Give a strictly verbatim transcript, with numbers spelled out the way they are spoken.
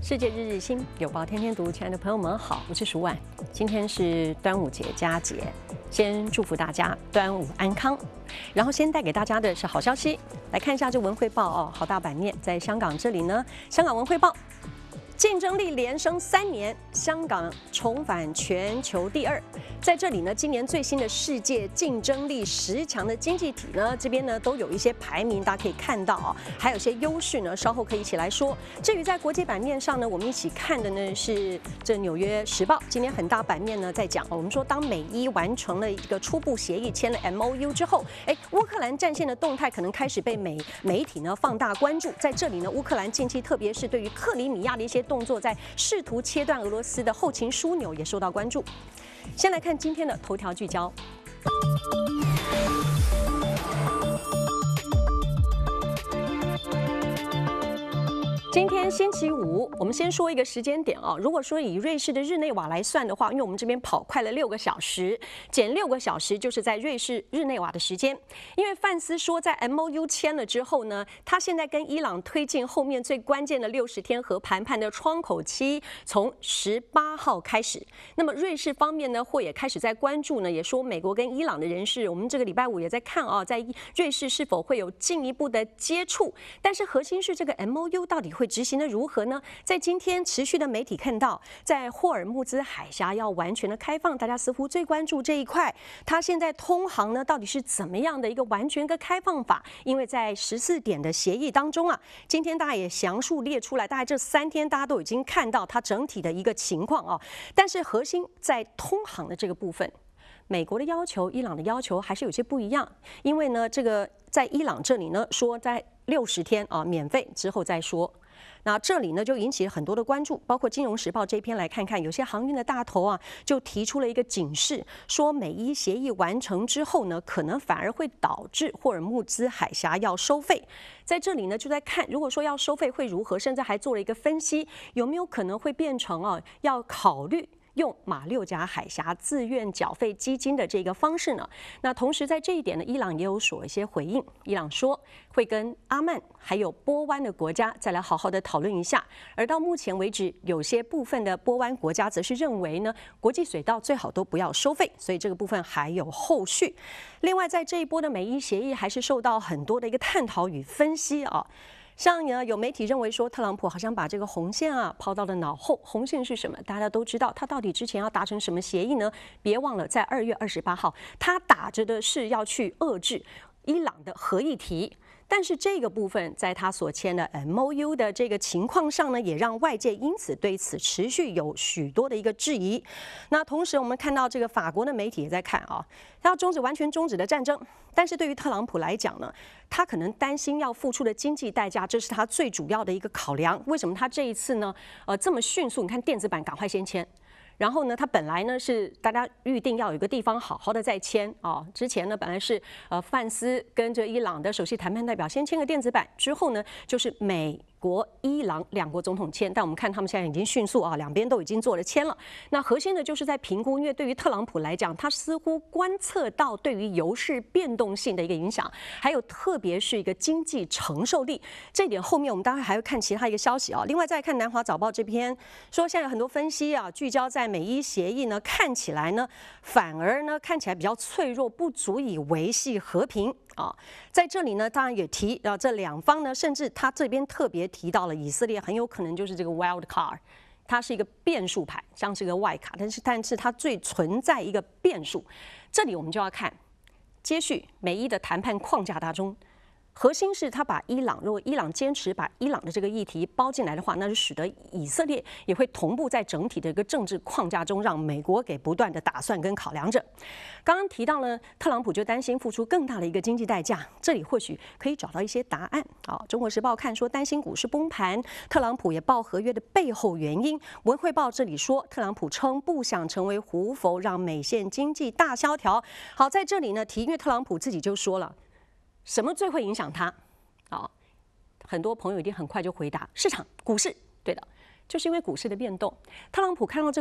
世界日日新，有报天天读，亲爱的朋友们好，我是舒婉。今天是端午节佳节，先祝福大家端午安康。然后先带给大家的是好消息，来看一下这文汇报哦，好大版面，在香港这里呢，香港文汇报。竞争力连升三年，香港重返全球第二。在这里呢，今年最新的世界竞争力十强的经济体呢，这边呢都有一些排名，大家可以看到啊，还有一些优势呢，稍后可以一起来说。至于在国际版面上呢，我们一起看的呢是这《纽约时报》今天很大版面呢在讲，我们说当美伊完成了一个初步协议，签了 M O U 之后，哎，乌克兰战线的动态可能开始被美媒体呢放大关注。在这里呢，乌克兰近期特别是对于克里米亚的一些动作，在试图切断俄罗斯的后勤枢纽也受到关注。先来看今天的头条聚焦。今天星期五，我们先说一个时间点啊。如果说以瑞士的日内瓦来算的话，因为我们这边跑快了六个小时，减六个小时就是在瑞士日内瓦的时间。因为范斯说，在 M O U 签了之后呢，他现在跟伊朗推进后面最关键的六十天核谈判的窗口期，从十八号开始。那么瑞士方面呢，或也开始在关注呢，也说美国跟伊朗的人士，我们这个礼拜五也在看啊，在瑞士是否会有进一步的接触。但是核心是这个 M O U 到底会会执行的如何呢？在今天持续的媒体看到，在霍尔木兹海峡要完全的开放，大家似乎最关注这一块。它现在通航呢，到底是怎么样的一个完全的开放法？因为在十四点的协议当中啊，今天大家也详述列出来，大概这三天大家都已经看到它整体的一个情况啊。但是核心在通航的这个部分，美国的要求、伊朗的要求还是有些不一样，因为呢，这个在伊朗这里呢说在六十天啊免费之后再说。那这里呢就引起了很多的关注，包括《金融时报》这篇来看看，有些航运的大头啊就提出了一个警示，说美伊协议完成之后呢，可能反而会导致霍尔木兹海峡要收费。在这里呢就在看，如果说要收费会如何，甚至还做了一个分析，有没有可能会变成啊要考虑用马六甲海峡自愿缴费基金的这个方式呢？那同时在这一点呢，伊朗也有所一些回应。伊朗说会跟阿曼还有波湾的国家再来好好的讨论一下。而到目前为止，有些部分的波湾国家则是认为呢，国际水道最好都不要收费，所以这个部分还有后续。另外，在这一波的美伊协议还是受到很多的一个探讨与分析啊。像呢，有媒体认为说，特朗普好像把这个红线啊抛到了脑后。红线是什么？大家都知道，他到底之前要达成什么协议呢？别忘了，在二月二十八号，他打着的是要去遏制伊朗的核议题。但是这个部分在他所签的 M O U 的这个情况上呢，也让外界因此对此持续有许多的一个质疑。那同时我们看到这个法国的媒体也在看啊，他要终止完全终止的战争。但是对于特朗普来讲呢，他可能担心要付出的经济代价，这是他最主要的一个考量。为什么他这一次呢，呃，这么迅速？你看电子版赶快先签。然后呢，他本来呢是大家预定要有一个地方好好的再签啊。之前呢本来是呃范斯跟着伊朗的首席谈判代表先签个电子版，之后呢就是美国、伊朗两国总统签。但我们看他们现在已经迅速啊，两边都已经做了签了。那核心的就是在评估，因为对于特朗普来讲，他似乎观测到对于油市变动性的一个影响，还有特别是一个经济承受力。这一点后面我们待会还会看其他一个消息啊。另外再看南华早报这篇说，现在有很多分析啊聚焦在美伊协议呢，看起来呢反而呢看起来比较脆弱，不足以维系和平。啊，在这里呢，当然也提啊，这两方呢，甚至他这边特别提到了以色列很有可能就是这个 wild card， 它是一个变数牌，像是个外卡，但是但是它最存在一个变数。这里我们就要看接续美伊的谈判框架当中。核心是他把伊朗，如果伊朗坚持把伊朗的这个议题包进来的话，那就使得以色列也会同步在整体的一个政治框架中，让美国给不断的打算跟考量着。刚刚提到了特朗普就担心付出更大的一个经济代价，这里或许可以找到一些答案。啊，中国时报看说担心股市崩盘，特朗普也报合约的背后原因。文汇报这里说，特朗普称不想成为胡佛，让美线经济大萧条。好，在这里呢提，因为特朗普自己就说了。什么最会影响它？啊，很多朋友一定很快就回答：市场、股市。对的，就是因为股市的变动。特朗普看到这个。